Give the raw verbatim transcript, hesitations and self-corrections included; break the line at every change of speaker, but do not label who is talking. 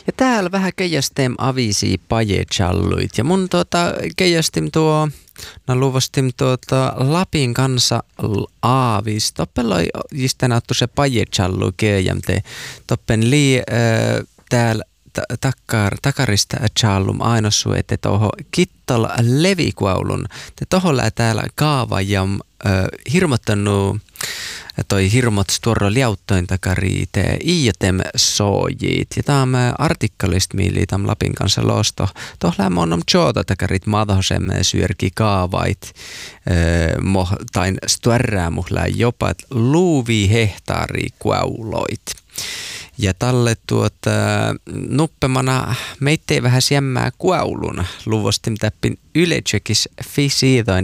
Ja täällä vähän keijästem avisi pajetsalluit. Ja mun tuota keijästim tuo, no luvastim tuota Lapin kanssa aavis. Toppeloi jistän attu se pajetsallu keijämte. Toppen lii äh, täällä takkar, takarista challum ainossu, että toho kittol levikuaulun. Te toholla täällä kaava ja äh, hirmottanut toi hirmot tuoro liauttoin takari te iijotem soojit. Ja tam artikkelist miili tam Lapin kanssa losto. Tohla monom tjoota takarit madhosem syörki kaavait. Äh, moh, tain stuärää muhlää jopa luuvi hehtaari kuauloit. Ja talle tuota nuppemana meittei vähän jämmää kuaulun luvostim täppin yletsekis fisiitoin